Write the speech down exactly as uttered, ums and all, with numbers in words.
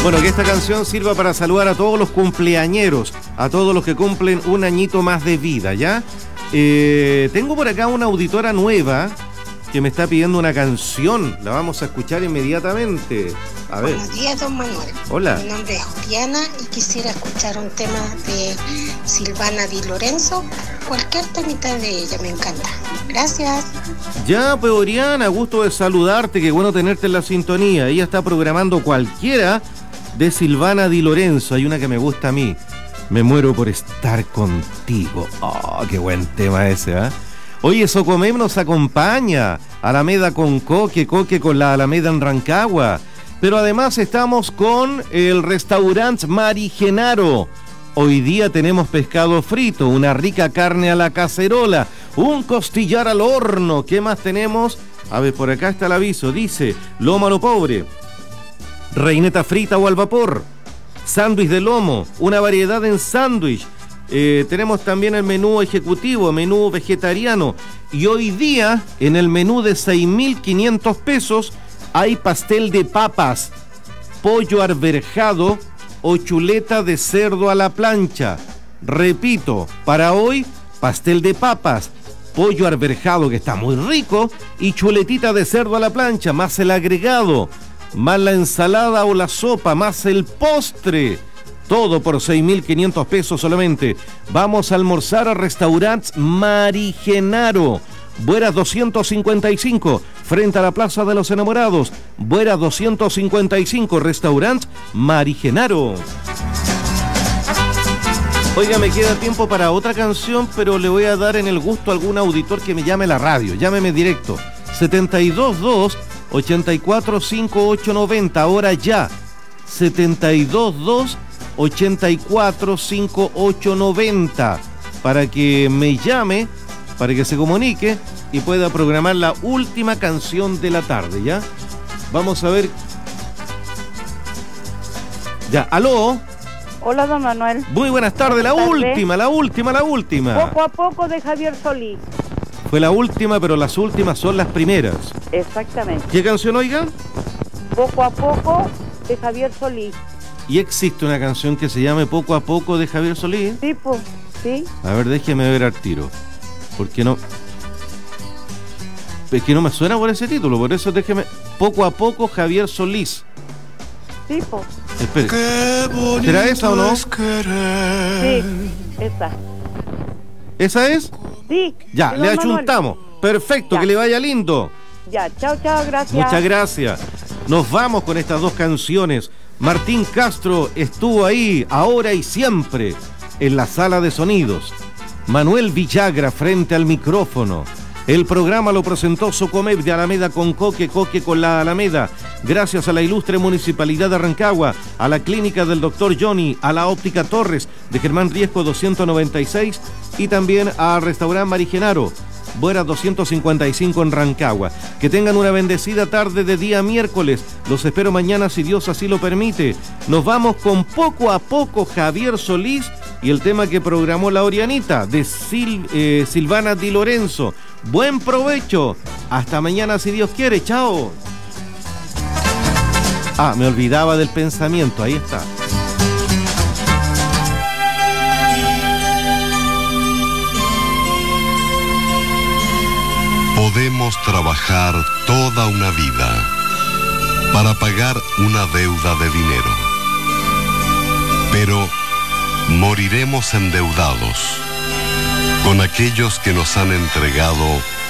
Bueno, que esta canción sirva para saludar a todos los cumpleañeros, a todos los que cumplen un añito más de vida, ¿ya? Eh, tengo por acá una auditora nueva que me está pidiendo una canción. La vamos a escuchar inmediatamente. A ver. Buenos días, don Manuel. Hola. Mi nombre es Juliana y quisiera escuchar un tema de Silvana Di Lorenzo. Cualquier temita de ella me encanta. Gracias. Ya, pues, Oriana, gusto de saludarte. Qué bueno tenerte en la sintonía. Ella está programando cualquiera de Silvana Di Lorenzo. Hay una que me gusta a mí. Me muero por estar contigo. Oh, qué buen tema ese, ¿eh? Oye, Socomem nos acompaña. Alameda con Coque, Coque con la Alameda en Rancagua. Pero además estamos con el restaurante Mari Genaro. Hoy día tenemos pescado frito, una rica carne a la cacerola, un costillar al horno. ¿Qué más tenemos? A ver, por acá está el aviso. Dice, lomo a lo pobre, reineta frita o al vapor, sándwich de lomo, una variedad en sándwich. Eh, tenemos también el menú ejecutivo, menú vegetariano. Y hoy día, en el menú de seis mil quinientos pesos, hay pastel de papas, pollo arberjado o chuleta de cerdo a la plancha. Repito, para hoy, pastel de papas, pollo arberjado, que está muy rico, y chuletita de cerdo a la plancha, más el agregado, más la ensalada o la sopa, más el postre. Todo por seis mil quinientos pesos solamente. Vamos a almorzar a restaurante Mari Genaro. Bueras doscientos cincuenta y cinco, frente a la Plaza de los Enamorados. Bueras doscientos cincuenta y cinco, restaurante Mari Genaro. Oiga, me queda tiempo para otra canción, pero le voy a dar en el gusto a algún auditor que me llame a la radio. Llámeme directo. setenta y dos dos, ochenta y cuatro cincuenta y ocho noventa, ahora ya. setenta y dos dos, ochenta y cuatro cincuenta y ocho noventa, para que me llame, para que se comunique y pueda programar la última canción de la tarde, ¿ya? Vamos a ver. Ya, aló. Hola, don Manuel. Muy buenas tardes, la Buenas tardes. última, la última, la última. Poco a poco de Javier Solís. Fue la última, pero las últimas son las primeras. Exactamente. ¿Qué canción, oiga? Poco a poco de Javier Solís. ¿Y existe una canción que se llame Poco a Poco de Javier Solís? Sí, pues, sí. A ver, déjeme ver al tiro. Porque no... Es que no me suena por ese título, por eso déjeme... Poco a Poco Javier Solís. Sí, pues. Espere. ¿Será esa o no? Sí, esa. ¿Esa es? Sí. Ya, sí, le don Manuel. achuntamos. Perfecto, Ya. que le vaya lindo. Ya, chao, chao, gracias. Muchas gracias. Nos vamos con estas dos canciones. Martín Castro estuvo ahí, ahora y siempre, en la sala de sonidos. Manuel Villagra frente al micrófono. El programa lo presentó Socomep de Alameda con Coque, Coque con la Alameda. Gracias a la ilustre Municipalidad de Rancagua, a la clínica del doctor Johnny, a la óptica Torres de Germán Riesco doscientos noventa y seis y también al restaurante Mari Genaro, Bueras doscientos cincuenta y cinco en Rancagua. Que tengan una bendecida tarde de día miércoles. Los espero mañana si Dios así lo permite. Nos vamos con Poco a Poco Javier Solís y el tema que programó la Orianita de Sil, eh, Silvana Di Lorenzo. Buen provecho. Hasta mañana si Dios quiere. Chao. Ah, me olvidaba del pensamiento. Ahí está. Podemos trabajar toda una vida para pagar una deuda de dinero, pero moriremos endeudados con aquellos que nos han entregado